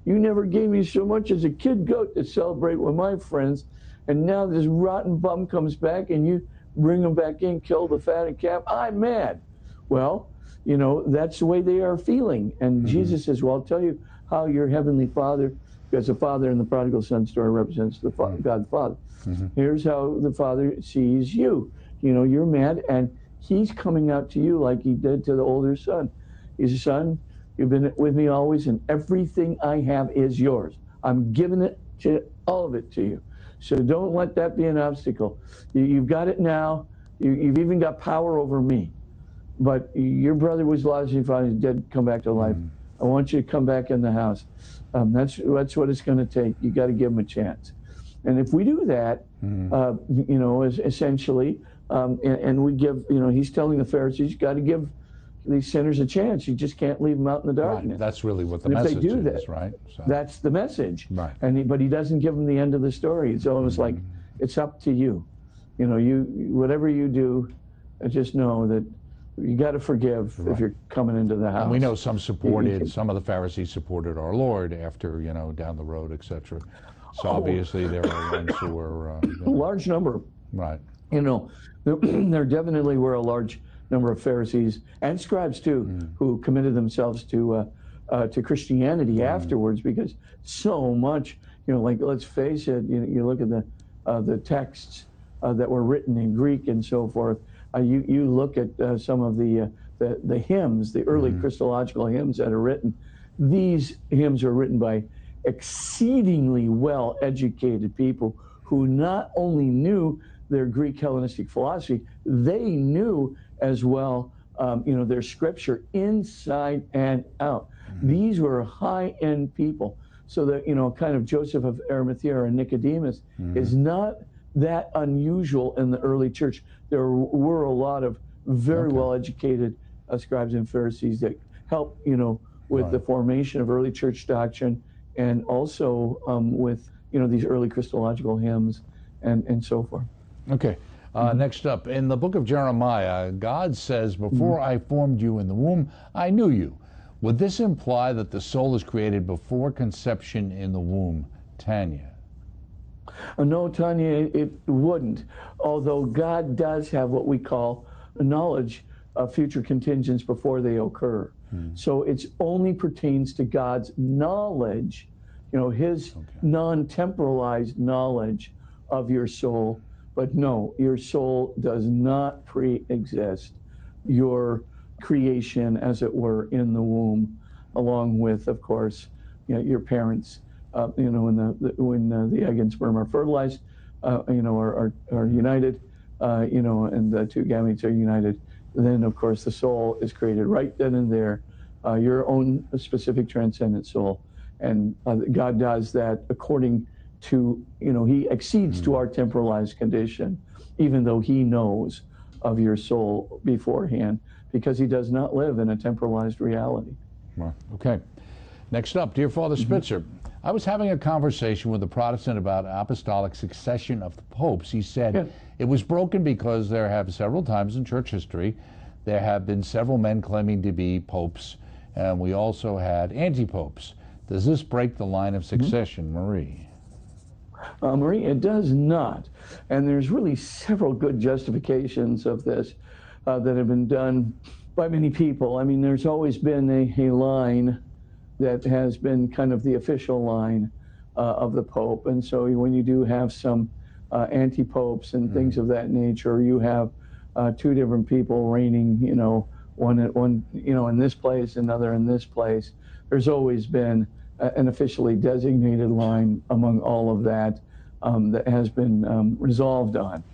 You never gave me so much as a kid goat to celebrate with my friends, and now this rotten bum comes back and you bring him back in, kill the fatted calf. I'm mad. Well, you know, that's the way they are feeling. And Jesus says, well, I'll tell you how your heavenly Father, because the Father in the prodigal son story represents the God the Father. Here's how the Father sees you. You know, you're mad, and he's coming out to you like he did to the older son. He says, son, you've been with me always, and everything I have is yours. I'm giving it to all of it to you. So don't let that be an obstacle. You've got it now. You've even got power over me. But your brother was lost, your father is dead, come back to life. I want you to come back in the house. That's what it's going to take. You got to give him a chance. And if we do that, you know, essentially, and we give, you know, he's telling the Pharisees, you got to give these sinners a chance. You just can't leave them out in the darkness. Right. That's really what the message is, right? So, that's the message. Right. But he doesn't give them the end of the story. It's almost like, it's up to you. You know, whatever you do, just know that you got to forgive if you're coming into the house. And we know some of the Pharisees supported our Lord after, you know, down the road, etc. So obviously there are ones who were... a large number. Right. You know, there definitely were a large number of Pharisees and scribes too, who committed themselves to Christianity afterwards, because so much, you know, like, let's face it, you look at the texts that were written in Greek and so forth. You look at some of the hymns, the early Christological hymns that are written. These hymns are written by exceedingly well-educated people who not only knew their Greek Hellenistic philosophy, they knew as well, you know, their scripture inside and out. These were high-end people. So that, you know, kind of Joseph of Arimathea or Nicodemus is not that unusual in the early church. There were a lot of very well-educated scribes and Pharisees that helped, you know, with the formation of early church doctrine, and also with, you know, these early Christological hymns and so forth. Okay. Next up, in the book of Jeremiah, God says, before I formed you in the womb, I knew you. Would this imply that the soul is created before conception in the womb? Tanya. No, Tanya, it wouldn't. Although God does have what we call knowledge of future contingents before they occur. So it only pertains to God's knowledge, you know, his non-temporalized knowledge of your soul. But no, your soul does not pre-exist your creation, as it were, in the womb, along with, of course, you know, your parents. You know, when the egg and sperm are fertilized, you know, are united, you know, and the two gametes are united, then of course the soul is created right then and there, your own specific transcendent soul, and God does that according to, you know, he accedes to our temporalized condition, even though he knows of your soul beforehand, because he does not live in a temporalized reality. Well, okay. Next up, dear Father Spitzer, I was having a conversation with a Protestant about apostolic succession of the popes. He said it was broken because there have several times in church history there have been several men claiming to be popes, and we also had anti-popes. Does this break the line of succession, Marie? Marie, it does not. And there's really several good justifications of this that have been done by many people. I mean, there's always been a line that has been kind of the official line of the Pope. And so when you do have some anti-popes and things of that nature, you have two different people reigning, you know, one you know, in this place, another in this place. There's always been an officially designated line among all of that that has been resolved on.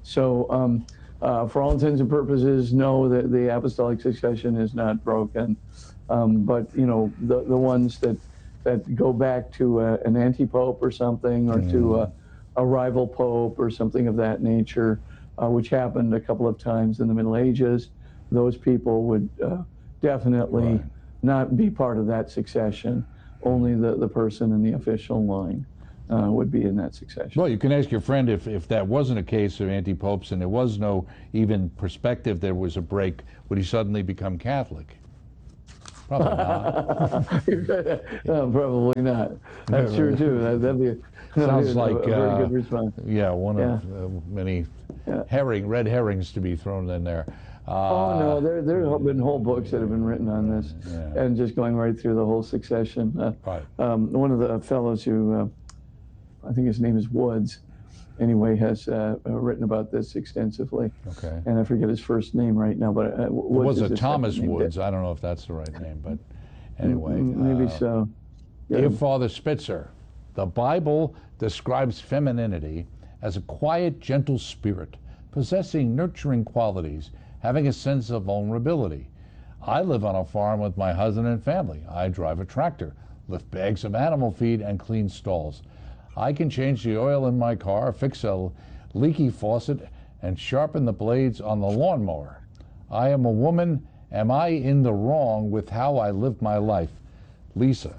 So for all intents and purposes, no, the apostolic succession is not broken. But, you know, the ones that go back to an anti-pope or something, or to a rival pope or something of that nature, which happened a couple of times in the Middle Ages, those people would definitely not be part of that succession. Only the person in the official line would be in that succession. Well, you can ask your friend if that wasn't a case of anti-popes and there was no even perspective there was a break, would he suddenly become Catholic? Probably not. Probably not. That's true too. That'd be Sounds like a very good response. Yeah, one of many red herrings to be thrown in there. Oh no, there have been whole books that have been written on this, and just going right through the whole succession. Right. One of the fellows who, I think his name is Woods, anyway, has written about this extensively. Okay. And I forget his first name right now, but Woods was it Thomas Woods? I don't know if that's the right name, but anyway. Maybe so. Dear Father Spitzer, the Bible describes femininity as a quiet, gentle spirit, possessing nurturing qualities, having a sense of vulnerability. I live on a farm with my husband and family. I drive a tractor, lift bags of animal feed, and clean stalls. I can change the oil in my car, fix a leaky faucet, and sharpen the blades on the lawnmower. I am a woman. Am I in the wrong with how I live my life? Lisa.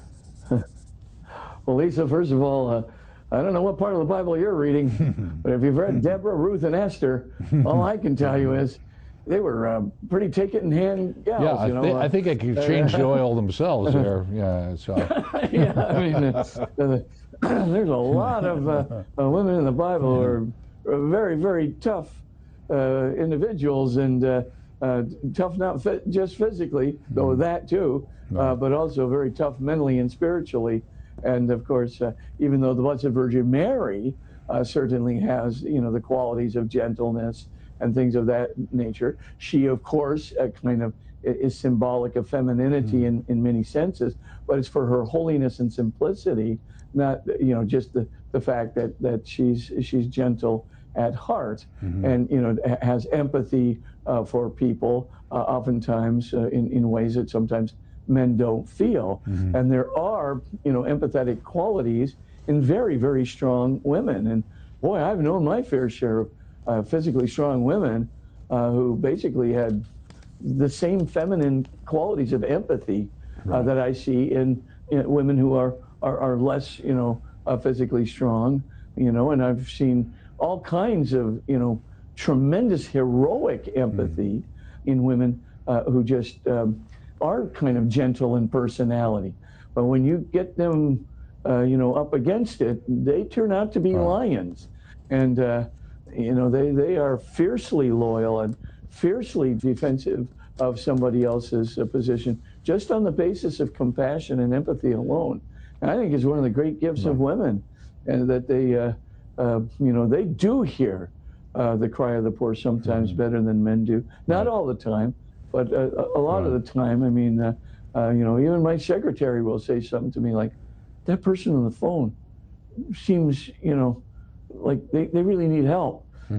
Well, Lisa, first of all, I don't know what part of the Bible you're reading, but if you've read Deborah, Ruth, and Esther, all I can tell you is they were pretty take-it-in-hand gals. Yeah, you know? I think they could change the oil themselves there. Yeah, so. Yeah, I mean, there's a lot of women in the Bible who are very, very tough individuals, and tough not just physically, though that too, but also very tough mentally and spiritually. And of course, even though the Blessed Virgin Mary certainly has, the qualities of gentleness and things of that nature, she, of course, kind of is symbolic of femininity in many senses, but it's for her holiness and simplicity, not, just the fact that she's gentle at heart, and, has empathy for people, oftentimes in ways that sometimes men don't feel. And there are, empathetic qualities in very, very strong women. And boy, I've known my fair share of physically strong women who basically had the same feminine qualities of empathy that I see in women who are less, physically strong, and I've seen all kinds of, tremendous heroic empathy in women who just are kind of gentle in personality. But when you get them, up against it, they turn out to be lions. And, they are fiercely loyal and fiercely defensive of somebody else's position, just on the basis of compassion and empathy alone. And I think it's one of the great gifts of women, and that they, they do hear the cry of the poor sometimes better than men do. Not all the time, but a lot of the time. I mean, even my secretary will say something to me like, that person on the phone seems, like they really need help.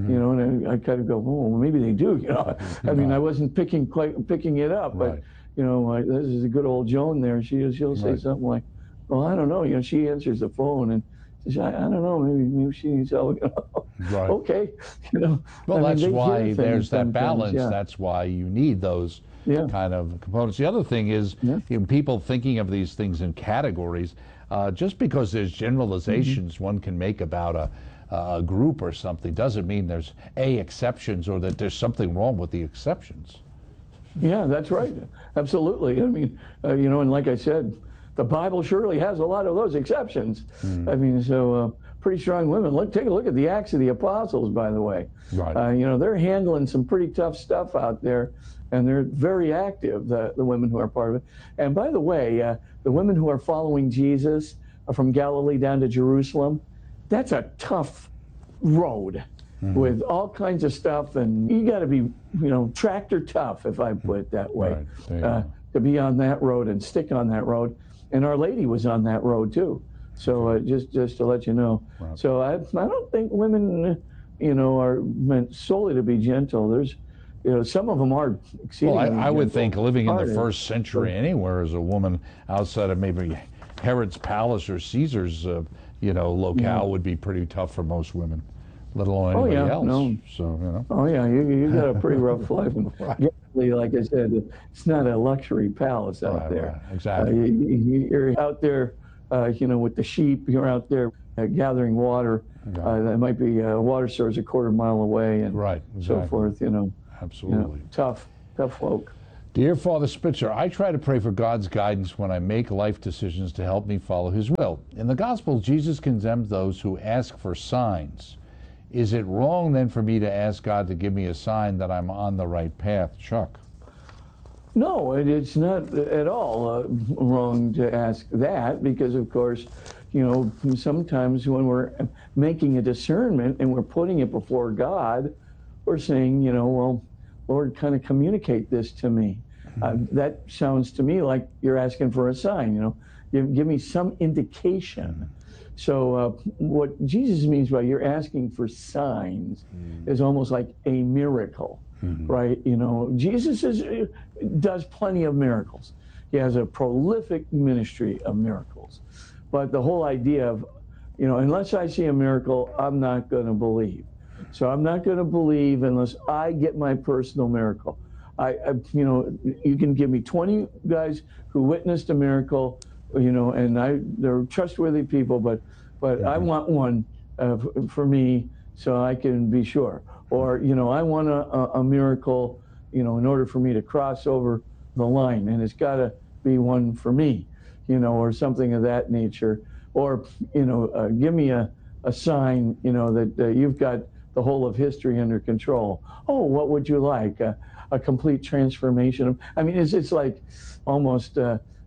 And I kind of go, oh, well, maybe they do. I mean, I wasn't picking it up, but this is a good old Joan there. She'll say something like, well, I don't know. She answers the phone and says, I don't know. Maybe she needs help. Right. Okay. Well, that's why there's that balance. Yeah. That's why you need those kind of components. The other thing is, people thinking of these things in categories. Just because there's generalizations one can make about a group or something doesn't mean there's exceptions or that there's something wrong with the exceptions. Yeah, that's right. Absolutely. I mean, and like I said, the Bible surely has a lot of those exceptions. I mean, so pretty strong women. Take a look at the Acts of the Apostles, by the way. Right. They're handling some pretty tough stuff out there, and they're very active, the women who are part of it. And by the way, the women who are following Jesus from Galilee down to Jerusalem, that's a tough road with all kinds of stuff, and you got to be, tractor tough, if I put it that way, to be on that road and stick on that road. And Our Lady was on that road too. So just to let you know. Right. So I don't think women, are meant solely to be gentle. There's, some of them are exceedingly gentle. Well, I would think living in the first century anywhere as a woman outside of maybe Herod's palace or Caesar's, locale would be pretty tough for most women, let alone anybody else. No. So, Oh yeah, you got a pretty rough life. Like I said, it's not a luxury palace out there. Right, exactly. You're out there, with the sheep. You're out there gathering water. That might be water source a quarter mile away, and so forth. Absolutely. Tough folk. Dear Father Spitzer, I try to pray for God's guidance when I make life decisions to help me follow His will. In the Gospel, Jesus condemned those who ask for signs. Is it wrong then for me to ask God to give me a sign that I'm on the right path? Chuck. No, it's not at all wrong to ask that, because, of course, sometimes when we're making a discernment and we're putting it before God, we're saying, well, Lord, kind of communicate this to me. That sounds to me like you're asking for a sign, give me some indication. So what Jesus means by you're asking for signs is almost like a miracle, right? Jesus does plenty of miracles. He has a prolific ministry of miracles. But the whole idea of, unless I see a miracle, I'm not going to believe. So I'm not going to believe unless I get my personal miracle. You can give me 20 guys who witnessed a miracle, and they're trustworthy people, but I want one for me so I can be sure. Or, I want a miracle, in order for me to cross over the line, and it's got to be one for me, or something of that nature. Or, give me a sign, that you've got the whole of history under control. Oh, what would you like? A complete transformation. It's like almost,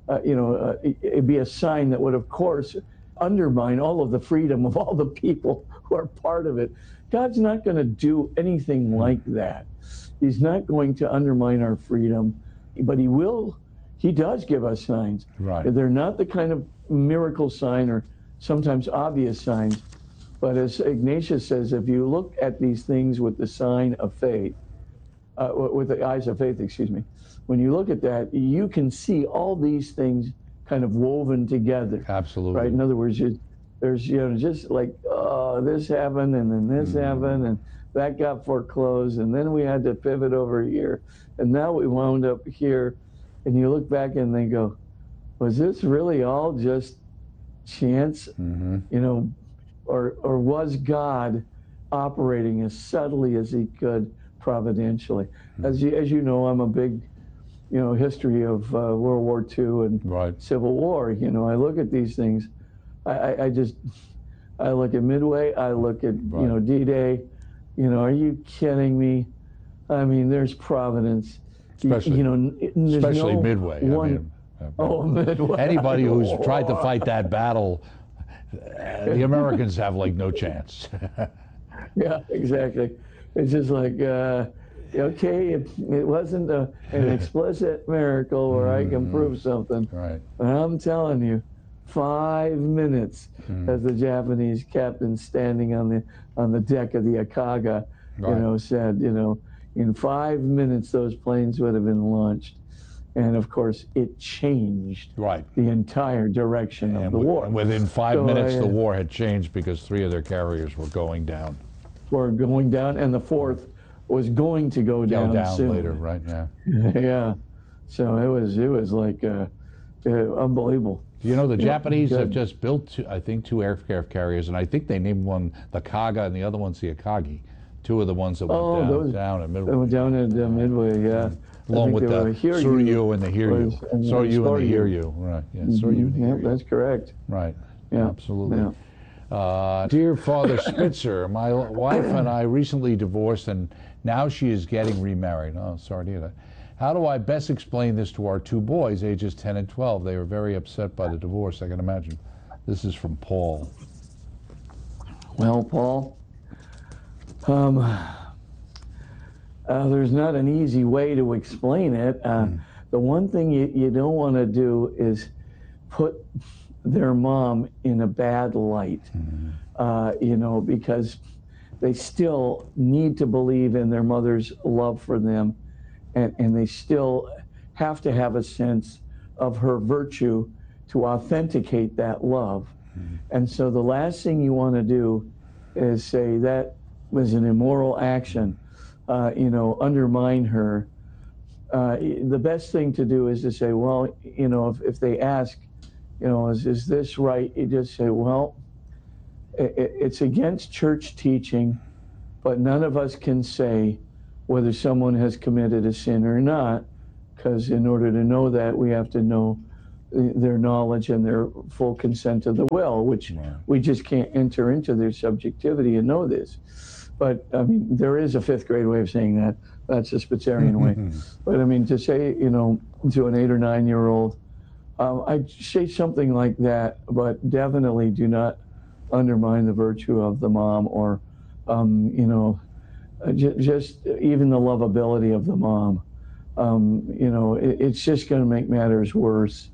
it'd be a sign that would, of course, undermine all of the freedom of all the people who are part of it. God's not going to do anything like that. He's not going to undermine our freedom, but he does give us signs. Right. They're not the kind of miracle sign or sometimes obvious signs, but as Ignatius says, if you look at these things with the sign of faith, with the eyes of faith, when you look at that, you can see all these things kind of woven together. Absolutely. Right? In other words, there's just like, this happened, and then this happened, and that got foreclosed, and then we had to pivot over here, and now we wound up here. And you look back and they go, was this really all just chance? Or was God operating as subtly as He could providentially? As you know, I'm a big, history of World War II and Civil War. I look at these things. I look at Midway. I look at D-Day. Are you kidding me? There's providence. Especially no Midway. Midway. Anybody who's tried to fight that battle, the Americans have like no chance. Yeah, exactly. It's just like, okay, it wasn't an explicit miracle where I can prove something. Right. But I'm telling you, 5 minutes as the Japanese captain standing on the deck of the Akaga, said, in 5 minutes those planes would have been launched. And of course, it changed the entire direction of the war. And within 5 minutes, the war had changed because 3 of their carriers were going down. And the 4th was going to go down soon. Later, right? Yeah. Yeah. So it was like unbelievable. The Japanese have just built, I think, 2 aircraft carriers, and I think they named one the Kaga and the other one's the Akagi. 2 of the ones that went down at Midway. They went down at Midway, yeah. Along with the Soryu and the Hiryu. Soryu and the Hiryu, right. Yeah, Soryu and the Hiryu. That's correct. Right, yeah. Absolutely. Yeah. Dear Father Spitzer, my wife and I recently divorced, and now she is getting remarried. Oh, sorry to hear that. How do I best explain this to our 2 boys, ages 10 and 12? They are very upset by the divorce, I can imagine. This is from Paul. Well, Paul, there's not an easy way to explain it. The one thing you don't want to do is put their mom in a bad light, because they still need to believe in their mother's love for them, and they still have to have a sense of her virtue to authenticate that love. And so the last thing you want to do is say that was an immoral action, undermine her. The best thing to do is to say, well, if they ask, is this right? You just say, well, it's against church teaching, but none of us can say whether someone has committed a sin or not. because in order to know that, we have to know their knowledge and their full consent of the will, which we just can't enter into their subjectivity and know this. But I mean, there is a fifth grade way of saying that. That's the Spitzerian way. But I mean, to say, you know, to an 8 or 9 year old, I'd say something like that, but definitely do not undermine the virtue of the mom, or, you know, just even the lovability of the mom. You know, it's just going to make matters worse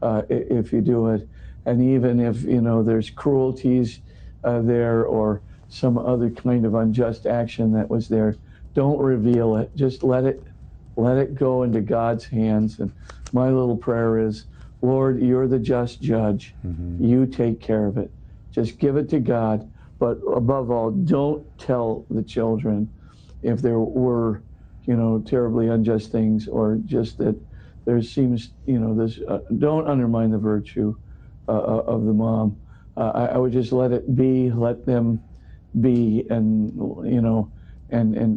if you do it. And even if, you know, there's cruelties there or some other kind of unjust action that was there, don't reveal it. Just let it go into God's hands. And my little prayer is, Lord, you're the just judge. You take care of it. Just give it to God. But above all, don't tell the children if there were, you know, terribly unjust things, or just that there seems, you know, this, don't undermine the virtue of the mom. I would just let it be, let them be, and, you know, and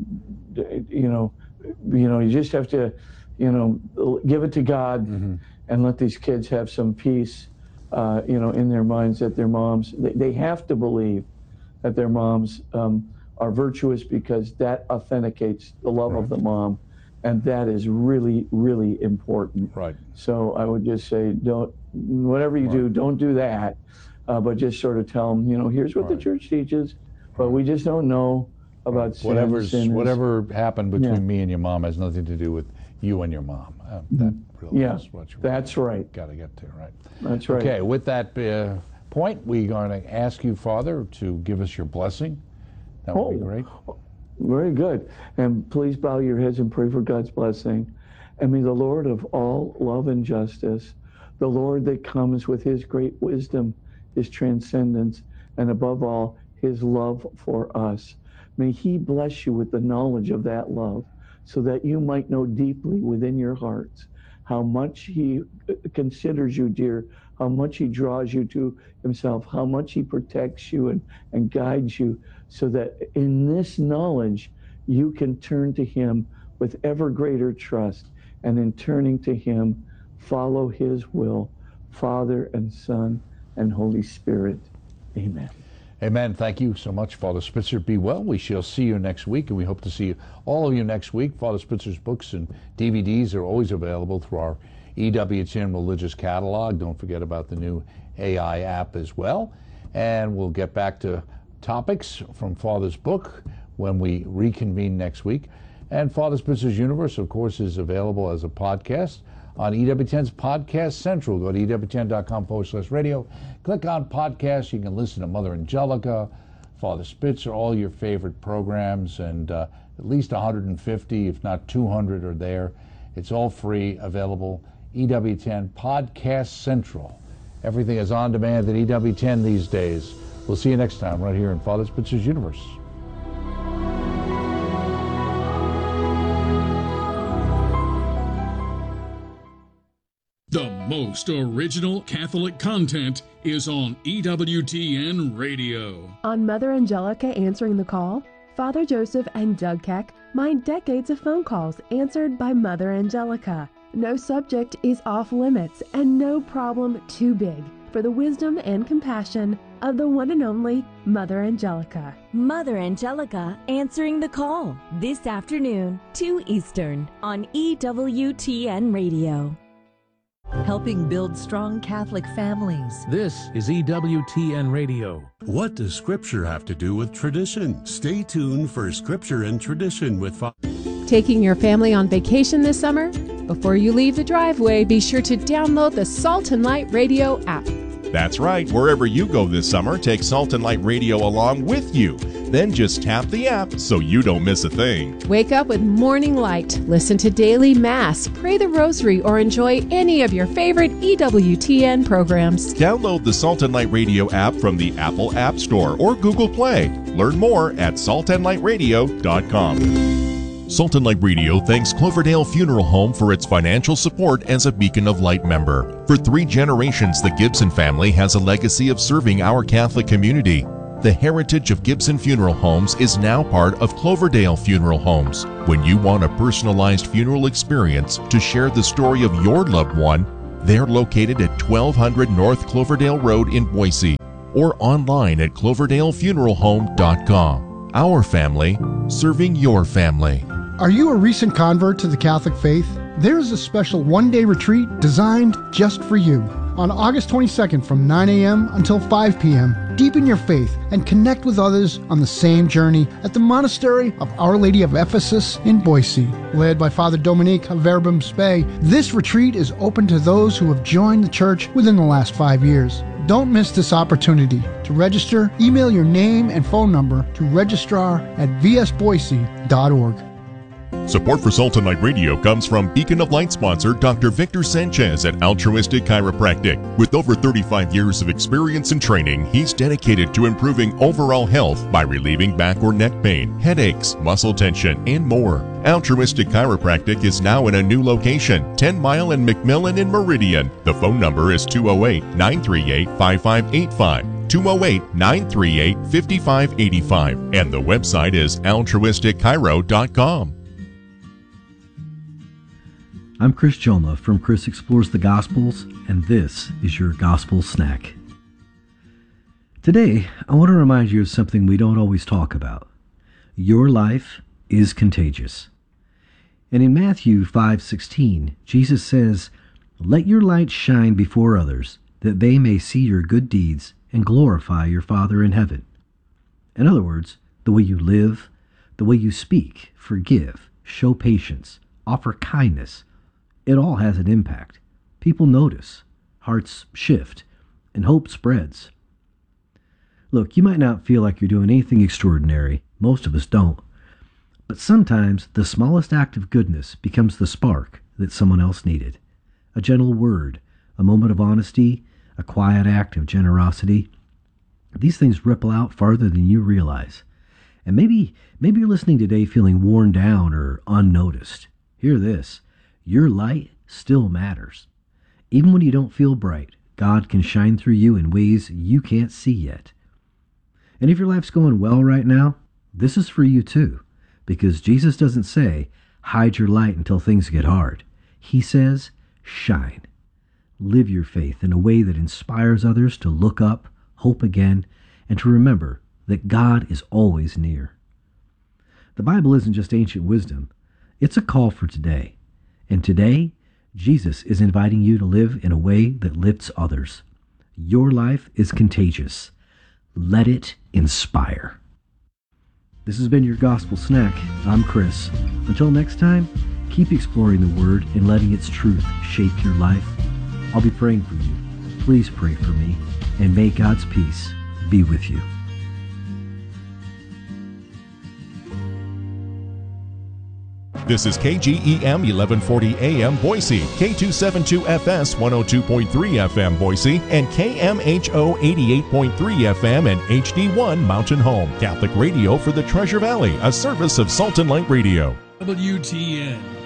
you know, you just have to, you know, give it to God and let these kids have some peace, you know, in their minds that their moms, they have to believe that their moms are virtuous, because that authenticates the love of the mom, and that is really, really important. Right. So I would just say, don't, whatever you do, don't do that, but just sort of tell them, you know, here's what the church teaches, but we just don't know about sin. Whatever happened between me and your mom has nothing to do with you and your mom. That really is what you that's right. Got to get to, right? That's right. Okay, with that point, we're going to ask you, Father, to give us your blessing. That would be great. Very good. And please bow your heads and pray for God's blessing. And may the Lord of all love and justice, the Lord that comes with his great wisdom, his transcendence, and above all, his love for us, may he bless you with the knowledge of that love, so that you might know deeply within your hearts how much he considers you dear, how much he draws you to himself, how much he protects you and guides you, so that in this knowledge you can turn to him with ever greater trust, and in turning to him, follow his will, Father and Son and Holy Spirit. Amen. Amen. Thank you so much, Father Spitzer. Be well. We shall see you next week, and we hope to see all of you next week. Father Spitzer's books and DVDs are always available through our EWTN Religious Catalog. Don't forget about the new AI app as well. And we'll get back to topics from Father's book when we reconvene next week. And Father Spitzer's Universe, of course, is available as a podcast on EWTN's Podcast Central. Go to EWTN.com/radio. Click on podcasts. You can listen to Mother Angelica, Father Spitzer, all your favorite programs, and at least 150, if not 200, are there. It's all free, available. EWTN Podcast Central. Everything is on demand at EWTN these days. We'll see you next time right here in Father Spitzer's Universe. The most original Catholic content is on EWTN Radio. On Mother Angelica Answering the Call, Father Joseph and Doug Keck mine decades of phone calls answered by Mother Angelica. No subject is off limits and no problem too big for the wisdom and compassion of the one and only Mother Angelica. Mother Angelica Answering the Call, this afternoon, 2 Eastern, on EWTN Radio. Helping build strong Catholic families. This is EWTN Radio. What does Scripture have to do with tradition? Stay tuned for Scripture and Tradition with Taking your family on vacation this summer? Before you leave the driveway, be sure to download the Salt and Light Radio app. That's right. Wherever you go this summer, take Salt and Light Radio along with you. Then just tap the app so you don't miss a thing. Wake up with Morning Light, listen to Daily Mass, pray the Rosary, or enjoy any of your favorite EWTN programs. Download the Salt and Light Radio app from the Apple App Store or Google Play. Learn more at saltandlightradio.com. Salt and Light Radio thanks Cloverdale Funeral Home for its financial support as a Beacon of Light member. For 3 generations, the Gibson family has a legacy of serving our Catholic community. The heritage of Gibson Funeral Homes is now part of Cloverdale Funeral Homes. When you want a personalized funeral experience to share the story of your loved one, they're located at 1200 North Cloverdale Road in Boise or online at cloverdalefuneralhome.com. Our family, serving your family. Are you a recent convert to the Catholic faith? There's a special one-day retreat designed just for you. On August 22nd from 9 a.m. until 5 p.m., deepen your faith and connect with others on the same journey at the Monastery of Our Lady of Ephesus in Boise. Led by Father Dominique of Verbum Spei, this retreat is open to those who have joined the church within the last 5 years. Don't miss this opportunity. To register, email your name and phone number to registrar@vsboise.org. Support for Salt and Light Radio comes from Beacon of Light sponsor Dr. Victor Sanchez at Altruistic Chiropractic. With over 35 years of experience and training, he's dedicated to improving overall health by relieving back or neck pain, headaches, muscle tension, and more. Altruistic Chiropractic is now in a new location, 10 Mile and McMillan in Meridian. The phone number is 208-938-5585. 208-938-5585. And the website is altruisticchiro.com. I'm Chris Joma from Chris Explores the Gospels, and this is your Gospel Snack. Today, I want to remind you of something we don't always talk about. Your life is contagious. And in Matthew 5:16, Jesus says, "Let your light shine before others, that they may see your good deeds and glorify your Father in heaven." In other words, the way you live, the way you speak, forgive, show patience, offer kindness, it all has an impact. People notice, hearts shift, and hope spreads. Look, you might not feel like you're doing anything extraordinary. Most of us don't. But sometimes the smallest act of goodness becomes the spark that someone else needed. A gentle word, a moment of honesty, a quiet act of generosity. These things ripple out farther than you realize. And maybe you're listening today feeling worn down or unnoticed. Hear this. Your light still matters. Even when you don't feel bright, God can shine through you in ways you can't see yet. And if your life's going well right now, this is for you too. Because Jesus doesn't say, hide your light until things get hard. He says, shine. Live your faith in a way that inspires others to look up, hope again, and to remember that God is always near. The Bible isn't just ancient wisdom. It's a call for today. And today, Jesus is inviting you to live in a way that lifts others. Your life is contagious. Let it inspire. This has been your Gospel Snack. I'm Chris. Until next time, keep exploring the Word and letting its truth shape your life. I'll be praying for you. Please pray for me, and may God's peace be with you. This is KGEM 1140 AM Boise, K272FS 102.3 FM Boise, and KMHO 88.3 FM and HD1 Mountain Home. Catholic radio for the Treasure Valley, a service of Salt and Light Radio. WTN